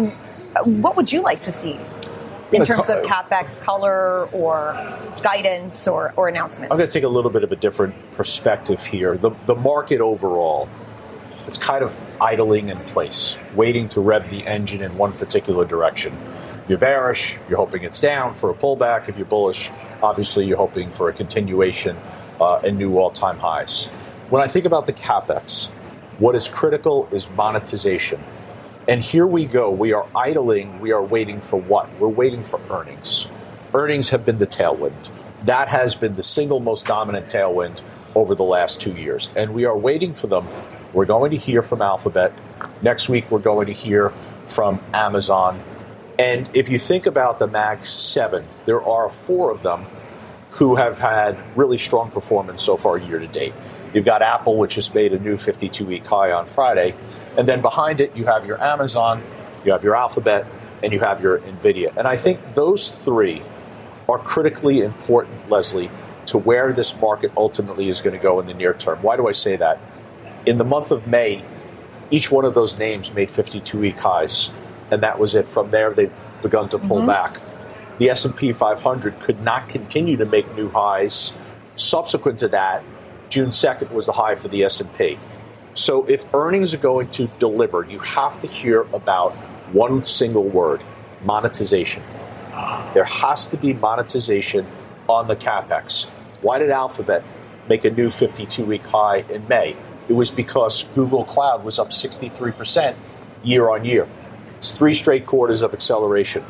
Speaker 13: What would you like to see in terms of CapEx color or guidance or announcements?
Speaker 4: I'm going to take a little bit of a different perspective here. The market overall, it's kind of idling in place, waiting to rev the engine in one particular direction. If you're bearish, you're hoping it's down for a pullback. If you're bullish, obviously you're hoping for a continuation and new all-time highs. When I think about the CapEx, what is critical is monetization. And here we go. We are idling. We are waiting for what? We're waiting for earnings. Earnings have been the tailwind. That has been the single most dominant tailwind over the last 2 years. And we are waiting for them. We're going to hear from Alphabet. Next week, we're going to hear from Amazon. And if you think about the Mag 7, there are 4 of them who have had really strong performance so far year to date. You've got Apple, which has made a new 52-week high on Friday. And then behind it, you have your Amazon, you have your Alphabet, and you have your NVIDIA. And I think those 3 are critically important, Leslie, to where this market ultimately is going to go in the near term. Why do I say that? In the month of May, each one of those names made 52-week highs, and that was it. From there, they've begun to pull back. The S&P 500 could not continue to make new highs. Subsequent to that, June 2nd was the high for the S&P. So if earnings are going to deliver, you have to hear about one single word, monetization. There has to be monetization on the CapEx. Why did Alphabet make a new 52-week high in May? It was because Google Cloud was up 63% year on year. It's 3 straight quarters of acceleration.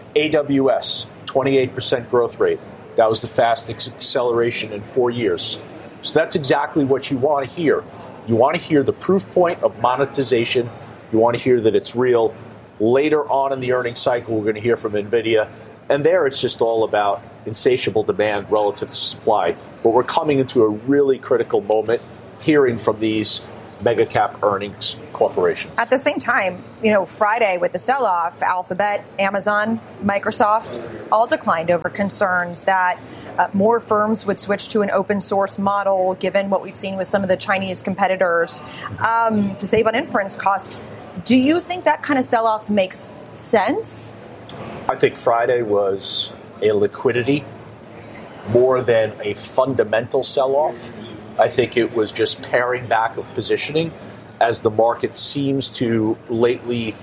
Speaker 4: AWS, 28% growth rate. That was the fastest acceleration in 4 years. So that's exactly what you want to hear. You want to hear the proof point of monetization. You want to hear that it's real. Later on in the earnings cycle, we're going to hear from NVIDIA. And there it's just all about insatiable demand relative to supply. But we're coming into a really critical moment hearing from these mega cap earnings corporations.
Speaker 13: At the same time, Friday with the sell-off, Alphabet, Amazon, Microsoft all declined over concerns that more firms would switch to an open source model, given what we've seen with some of the Chinese competitors, to save on inference cost. Do you think that kind of sell-off makes sense?
Speaker 4: I think Friday was a liquidity more than a fundamental sell-off. I think it was just paring back of positioning as the market seems to lately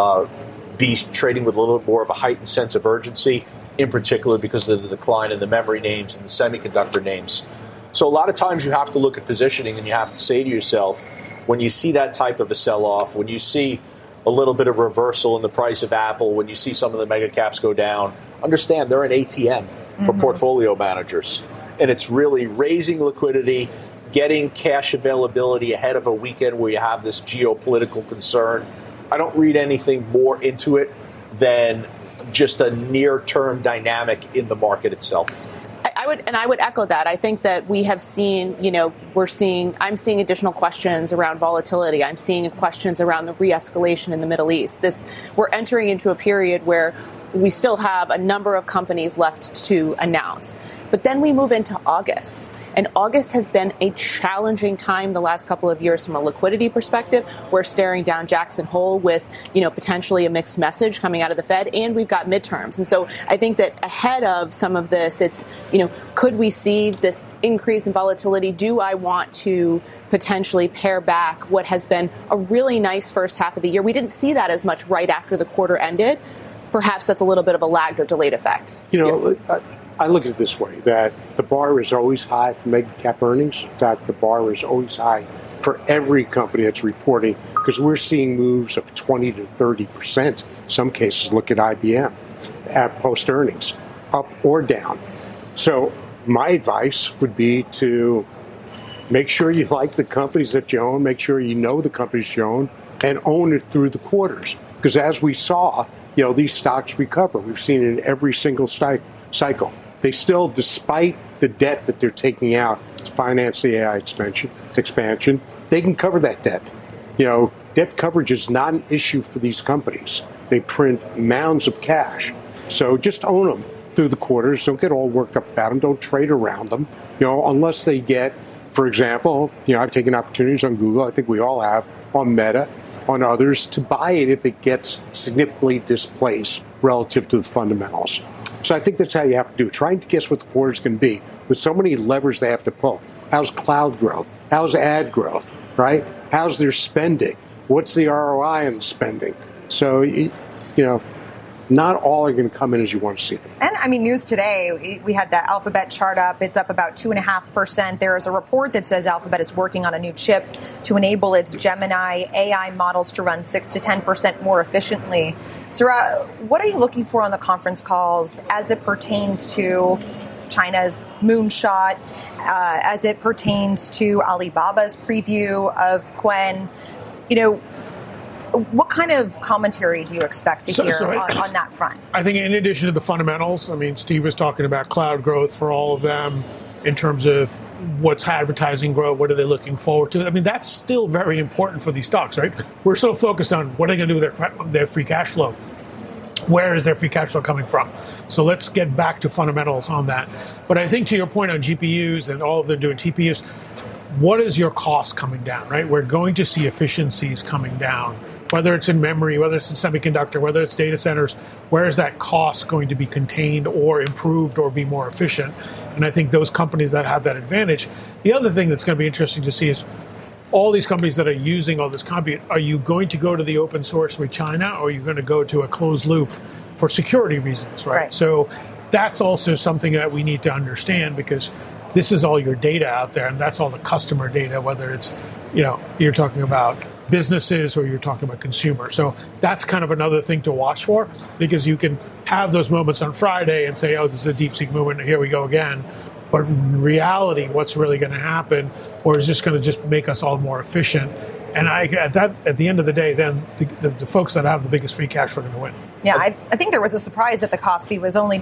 Speaker 4: be trading with a little more of a heightened sense of urgency, in particular because of the decline in the memory names and the semiconductor names. So a lot of times you have to look at positioning and you have to say to yourself, when you see that type of a sell-off, when you see a little bit of reversal in the price of Apple, when you see some of the mega caps go down, understand they're an ATM for portfolio managers. And it's really raising liquidity, getting cash availability ahead of a weekend where you have this geopolitical concern. I don't read anything more into it than just a near-term dynamic in the market itself.
Speaker 1: I would echo that. I think that we have seen, I'm seeing additional questions around volatility. I'm seeing questions around the re-escalation in the Middle East. We're entering into a period where we still have a number of companies left to announce. But then we move into August. And August has been a challenging time the last couple of years from a liquidity perspective. We're staring down Jackson Hole with, potentially a mixed message coming out of the Fed, and we've got midterms. And so I think that ahead of some of this, it's, could we see this increase in volatility? Do I want to potentially pare back what has been a really nice first half of the year? We didn't see that as much right after the quarter ended. Perhaps that's a little bit of a lagged or delayed effect.
Speaker 15: I look at it this way, that the bar is always high for mega cap earnings. In fact, the bar is always high for every company that's reporting, because we're seeing moves of 20 to 30%. In some cases, look at IBM at post earnings, up or down. So my advice would be to make sure you like the companies that you own, make sure you know the companies you own, and own it through the quarters. Because as we saw, these stocks recover. We've seen it in every single cycle. They still, despite the debt that they're taking out to finance the AI expansion, they can cover that debt. Debt coverage is not an issue for these companies. They print mounds of cash. So just own them through the quarters. Don't get all worked up about them. Don't trade around them, unless they get, for example, I've taken opportunities on Google. I think we all have, on Meta, on others, to buy it if it gets significantly displaced relative to the fundamentals. So I think that's how you have to do it. Trying to guess what the quarter's going to be with so many levers they have to pull. How's cloud growth? How's ad growth, right? How's their spending? What's the ROI on the spending? So, not all are going to come in as you want to see them.
Speaker 13: And, news today, we had that Alphabet chart up. It's up about 2.5%. There is a report that says Alphabet is working on a new chip to enable its Gemini AI models to run 6 to 10% more efficiently. Surya, what are you looking for on the conference calls as it pertains to China's moonshot, as it pertains to Alibaba's preview of Qwen? What kind of commentary do you expect to hear on that front?
Speaker 14: I think in addition to the fundamentals, Steve was talking about cloud growth for all of them in terms of what's advertising growth, what are they looking forward to? That's still very important for these stocks, right? We're so focused on what are they going to do with their free cash flow. Where is their free cash flow coming from? So let's get back to fundamentals on that. But I think to your point on GPUs and all of them doing TPUs, what is your cost coming down, right? We're going to see efficiencies coming down, whether it's in memory, whether it's in semiconductor, whether it's data centers. Where is that cost going to be contained or improved or be more efficient? And I think those companies that have that advantage. The other thing that's going to be interesting to see is all these companies that are using all this compute, are you going to go to the open source with China, or are you going to go to a closed loop for security reasons, right? So that's also something that we need to understand, because this is all your data out there, and that's all the customer data, whether it's, you're talking about businesses or you're talking about consumers. So that's kind of another thing to watch for, because you can have those moments on Friday and say, oh, this is a DeepSeek movement, here we go again. But in reality, what's really going to happen, or is this going to just make us all more efficient And at the end of the day, then the folks that have the biggest free cash are going to win.
Speaker 13: Yeah, I think there was a surprise that the Kospi was only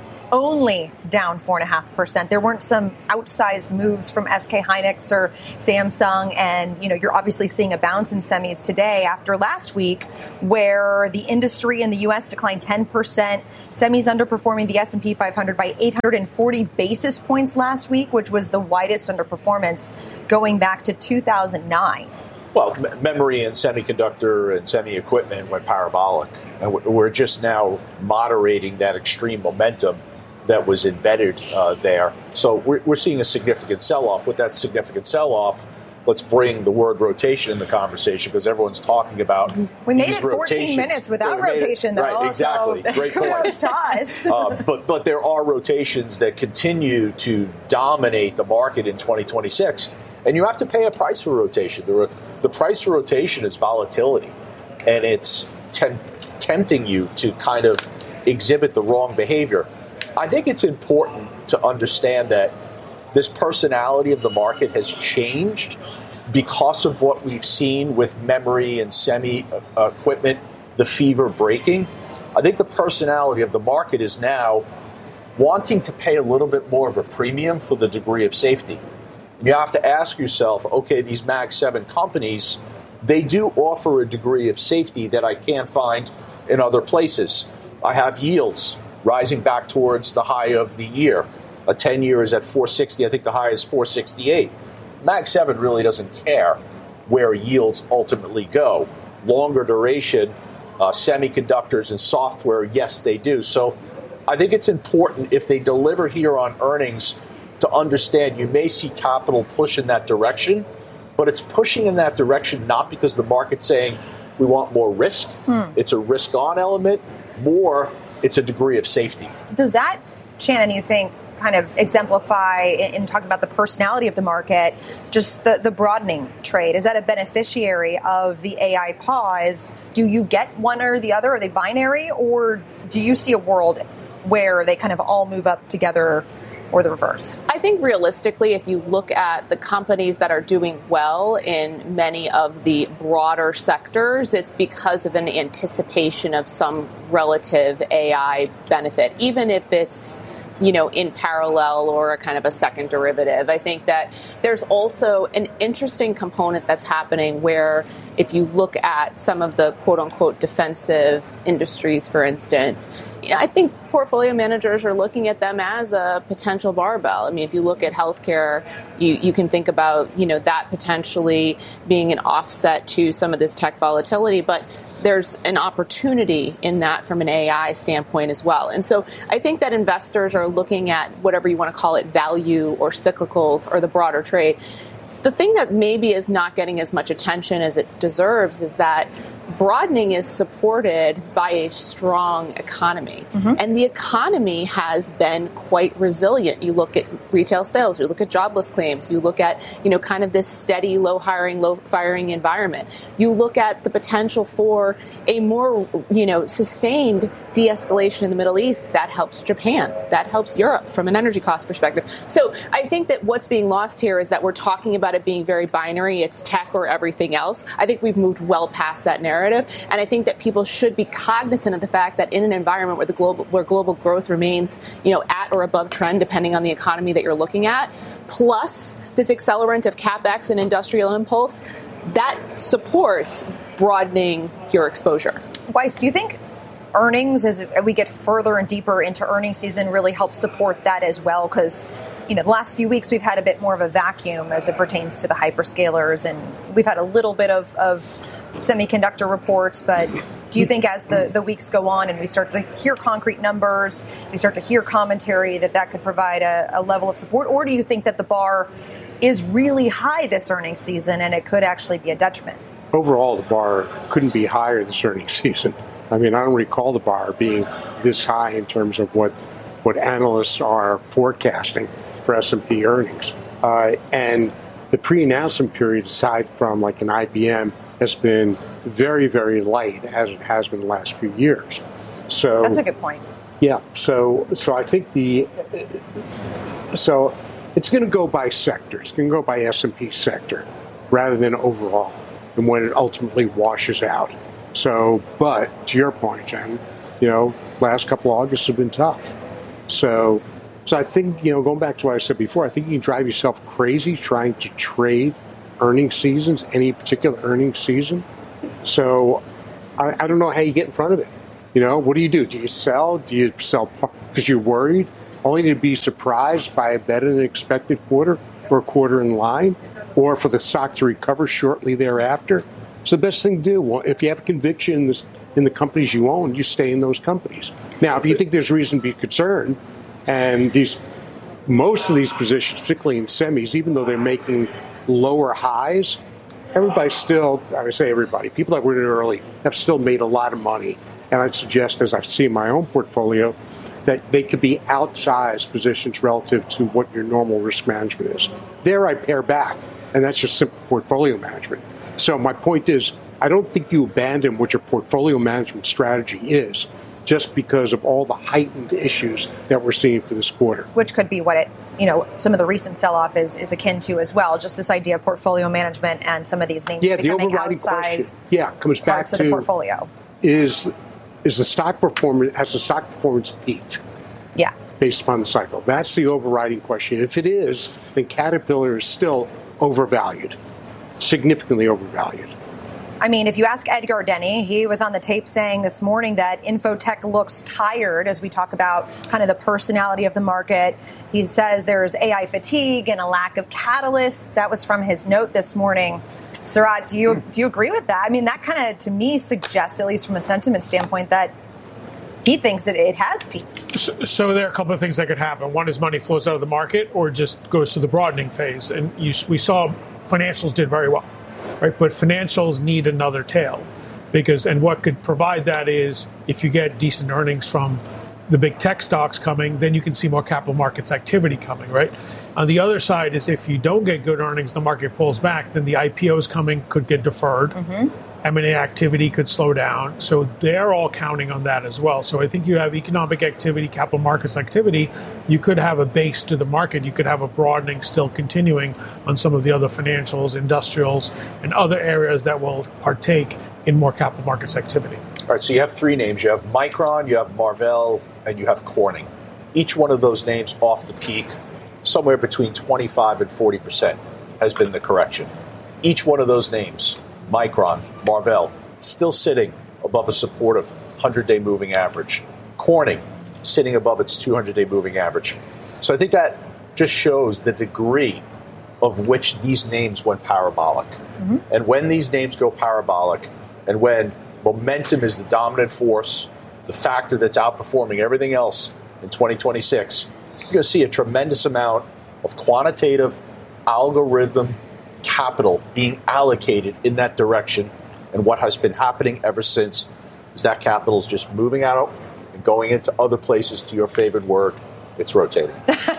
Speaker 13: down 4.5%. There weren't some outsized moves from SK Hynix or Samsung, and you're obviously seeing a bounce in semis today after last week, where the industry in the U.S. declined 10%. Semis underperforming the S&P 500 by 840 basis points last week, which was the widest underperformance going back to 2009.
Speaker 4: Well, memory and semiconductor and semi-equipment went parabolic. And we're just now moderating that extreme momentum that was embedded there. So we're seeing a significant sell-off. With that significant sell-off, let's bring the word rotation in the conversation, because everyone's talking about
Speaker 13: we made
Speaker 4: these
Speaker 13: it 14
Speaker 4: rotations.
Speaker 13: minutes without rotation, though.
Speaker 4: Right, exactly.
Speaker 13: So
Speaker 4: Great
Speaker 13: kudos to us.
Speaker 4: But there are rotations that continue to dominate the market in 2026. And you have to pay a price for rotation. The price for rotation is volatility, and it's tempting you to kind of exhibit the wrong behavior. I think it's important to understand that this personality of the market has changed because of what we've seen with memory and semi-equipment, the fever breaking. I think the personality of the market is now wanting to pay a little bit more of a premium for the degree of safety. You have to ask yourself, okay, these Mag 7 companies, they do offer a degree of safety that I can't find in other places. I have yields rising back towards the high of the year. A 10-year is at 460. I think the high is 468. Mag 7 really doesn't care where yields ultimately go. Longer duration, semiconductors and software, yes, they do. So I think it's important, if they deliver here on earnings, to understand you may see capital push in that direction, but it's pushing in that direction not because the market's saying we want more risk. It's a risk-on element. More, it's a degree of safety.
Speaker 13: Does that, Shannon, you think, kind of exemplify, in talking about the personality of the market, just the broadening trade? Is that a beneficiary of the AI pause? Do you get one or the other? Are they binary? Or do you see a world where they kind of all move up together, or the reverse?
Speaker 1: I think realistically, if you look at the companies that are doing well in many of the broader sectors, it's because of an anticipation of some relative AI benefit, even if it's in parallel or a kind of a second derivative. I think that there's also an interesting component that's happening where if you look at some of the quote-unquote defensive industries, for instance, I think portfolio managers are looking at them as a potential barbell. I mean, if you look at healthcare, you can think about, that potentially being an offset to some of this tech volatility, but there's an opportunity in that from an AI standpoint as well. And so I think that investors are looking at whatever you want to call it, value or cyclicals or the broader trade. The thing that maybe is not getting as much attention as it deserves is that broadening is supported by a strong economy. And the economy has been quite resilient. You look at retail sales, you look at jobless claims, you look at, kind of this steady, low hiring, low firing environment. You look at the potential for a more, sustained de-escalation in the Middle East. That helps Japan. That helps Europe from an energy cost perspective. So I think that what's being lost here is that we're talking about it being very binary. It's tech or everything else. I think we've moved well past that narrative. And I think that people should be cognizant of the fact that in an environment where global growth remains, at or above trend, depending on the economy that you're looking at, plus this accelerant of CapEx and industrial impulse, that supports broadening your exposure.
Speaker 13: Weiss, do you think earnings, as we get further and deeper into earnings season, really helps support that as well? Because the last few weeks we've had a bit more of a vacuum as it pertains to the hyperscalers, and we've had a little bit of semiconductor reports, but do you think as the weeks go on and we start to hear concrete numbers, we start to hear commentary, that could provide a level of support? Or do you think that the bar is really high this earnings season and it could actually be a detriment?
Speaker 15: Overall, the bar couldn't be higher this earnings season. I mean, I don't recall the bar being this high in terms of what analysts are forecasting for S&P earnings. And the pre-announcement period, aside from like an IBM, has been very, very light, as it has been the last few years. So
Speaker 13: that's a good point.
Speaker 15: Yeah. So I think it's going to go by sector. It's going to go by S&P sector rather than overall. and when it ultimately washes out. So, but to your point, Jen, last couple of Augusts have been tough. So I think, going back to what I said before, I think you can drive yourself crazy trying to trade earnings seasons, any particular earnings season. So I don't know how you get in front of it. What do you do? Do you sell? Do you sell because you're worried, only to be surprised by a better than expected quarter or a quarter in line, or for the stock to recover shortly thereafter? It's the best thing to do. Well, if you have conviction in the companies you own, you stay in those companies. Now, if you think there's reason to be concerned, and most of these positions, particularly in semis, even though they're making lower highs, everybody still, I would say everybody, people that were in early have still made a lot of money. And I'd suggest, as I see in my own portfolio, that they could be outsized positions relative to what your normal risk management is. There I pare back, and that's just simple portfolio management. So my point is, I don't think you abandon what your portfolio management strategy is just because of all the heightened issues that we're seeing for this quarter.
Speaker 13: Which could be what some of the recent sell-off is akin to as well, just this idea of portfolio management and some of these names becoming outsized
Speaker 15: comes back
Speaker 13: parts of the portfolio.
Speaker 11: Has the stock performance peaked?
Speaker 13: Yeah.
Speaker 15: Based upon the cycle. That's the overriding question. If it is, then Caterpillar is still overvalued, significantly overvalued.
Speaker 13: I mean, if you ask Edgar Denny, he was on the tape saying this morning that Infotech looks tired as we talk about kind of the personality of the market. He says there's AI fatigue and a lack of catalysts. That was from his note this morning. Sarat, do you agree with that? I mean, that kind of, to me, suggests, at least from a sentiment standpoint, that he thinks that it has peaked.
Speaker 14: So there are a couple of things that could happen. One is money flows out of the market or just goes to the broadening phase. And we saw financials did very well. Right, but financials need another tail and what could provide that is if you get decent earnings from the big tech stocks coming, then you can see more capital markets activity coming, right? On the other side is if you don't get good earnings, the market pulls back, then the IPOs coming could get deferred. Mm-hmm. M&A activity could slow down. So they're all counting on that as well. So I think you have economic activity, capital markets activity. You could have a base to the market. You could have a broadening still continuing on some of the other financials, industrials, and other areas that will partake in more capital markets activity.
Speaker 4: All right, so you have three names. You have Micron, you have Marvell, and you have Corning. Each one of those names off the peak, somewhere between 25 and 40% has been the correction. Each one of those names, Micron, Marvell, still sitting above a supportive 100-day moving average. Corning, sitting above its 200-day moving average. So I think that just shows the degree of which these names went parabolic. Mm-hmm. And when these names go parabolic, and when momentum is the dominant force, the factor that's outperforming everything else in 2026, you're going to see a tremendous amount of quantitative algorithm capital being allocated in that direction. And what has been happening ever since is that capital is just moving out and going into other places, to your favorite word. It's rotating.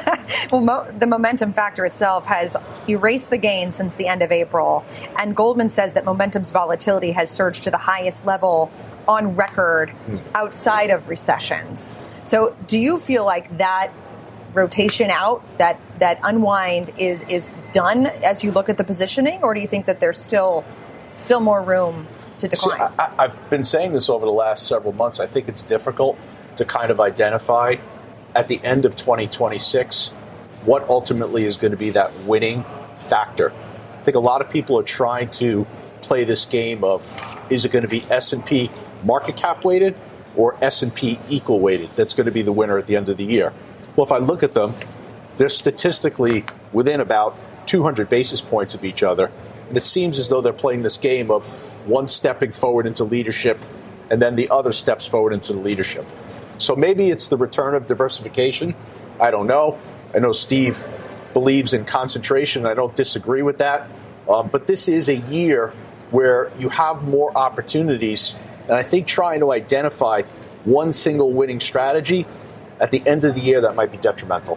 Speaker 13: Well, the momentum factor itself has erased the gain since the end of April. And Goldman says that momentum's volatility has surged to the highest level on record outside of recessions. So do you feel like that rotation out, that unwind is done as you look at the positioning, or do you think that there's still more room to decline?
Speaker 4: So I've been saying this over the last several months. I think it's difficult to kind of identify at the end of 2026 what ultimately is going to be that winning factor. I think a lot of people are trying to play this game of, is it going to be S&P market cap weighted or S&P equal weighted that's going to be the winner at the end of the year? Well, if I look at them, they're statistically within about 200 basis points of each other. And it seems as though they're playing this game of one stepping forward into leadership and then the other steps forward into the leadership. So maybe it's the return of diversification. I don't know. I know Steve believes in concentration. I don't disagree with that. But this is a year where you have more opportunities. And I think trying to identify one single winning strategy at the end of the year, that might be detrimental.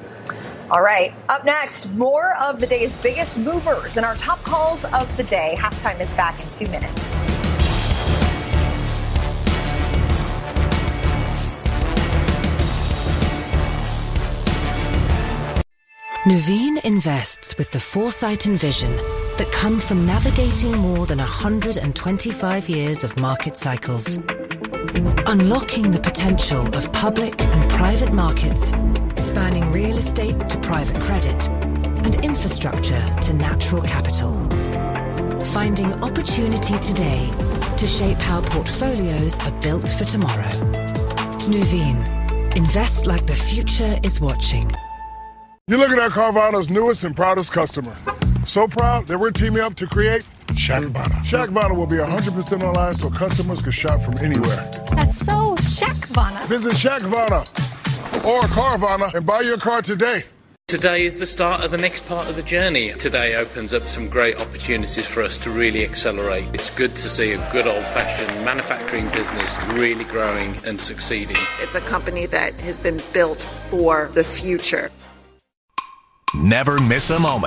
Speaker 13: All right. Up next, more of the day's biggest movers and our top calls of the day. Halftime is back in 2 minutes.
Speaker 5: Nuveen invests with the foresight and vision that come from navigating more than 125 years of market cycles. Unlocking the potential of public and private markets, spanning real estate to private credit and infrastructure to natural capital. Finding opportunity today to shape how portfolios are built for tomorrow. Nuveen. Invest like the future is watching.
Speaker 6: You're looking at Carvana's newest and proudest customer. So proud that we're teaming up to create Shackvana. Shackvana will be 100% online so customers can shop from anywhere.
Speaker 7: That's so Shackvana.
Speaker 6: Visit Shackvana or Carvana and buy your car today.
Speaker 16: Today is the start of the next part of the journey. Today opens up some great opportunities for us to really accelerate. It's good to see a good old-fashioned manufacturing business really growing and succeeding.
Speaker 18: It's a company that has been built for the future.
Speaker 19: Never miss a moment